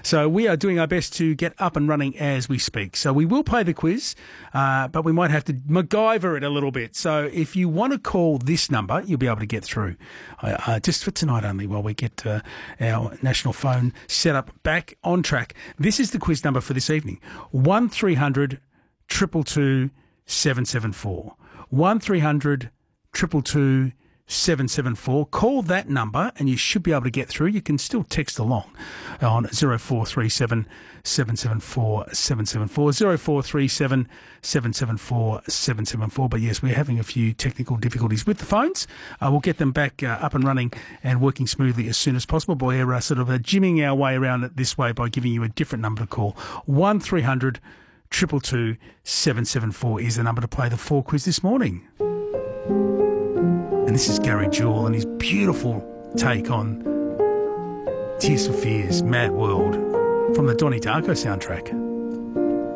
So we are doing our best to get up and running as we speak. So we will play the quiz, but we might have to MacGyver it a little bit. So if you want to call this number, you'll be able to get through. Just for tonight only, while we get our national phone set up back on track. This is the quiz number for this evening. 1300 222 774. 1300 222 774. Call that number and you should be able to get through. You can still text along on 0437 774 774, 0437 774 774. But yes, we're having a few technical difficulties with the phones. We'll get them back up and running and working smoothly as soon as possible. But we're sort of jimming our way around it this way by giving you a different number to call. 1300 222 774 is the number to play the 4 quiz this morning. And this is Gary Juhl and his beautiful take on Tears for Fears, Mad World from the Donnie Darko soundtrack.